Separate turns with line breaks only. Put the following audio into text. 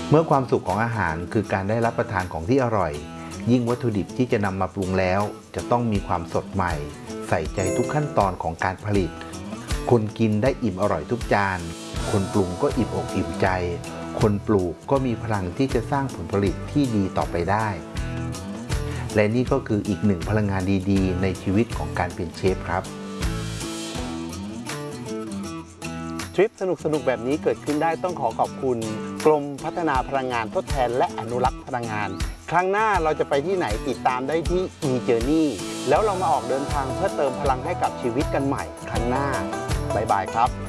เมื่อความสุขของอาหารคือการได้รับประทานของที่อร่อยยิ่งวัตถุดิบที่จะนำมาปรุงแล้วจะต้องมีความสดใหม่ใส่ใจทุกขั้นตอนของการผลิตคนกินได้อิ่มอร่อยทุกจานคนปรุงก็อิ่มอกอิ่มใจคนปลูกก็มีพลังที่จะสร้างผลผลิตที่ดีต่อไปได้และนี่ก็คืออีกหนึ่งพลังงานดีๆในชีวิตของการเป็นเชฟครับทริปสนุกๆแบบนี้เกิดขึ้นได้ต้องขอบคุณกรมพัฒนาพลังงานทดแทนและอนุรักษ์พลังงานครั้งหน้าเราจะไปที่ไหนติดตามได้ที่ e-journey แล้วเรามาออกเดินทางเพื่อเติมพลังให้กับชีวิตกันใหม่ครั้งหน้าบ๊ายบายครับ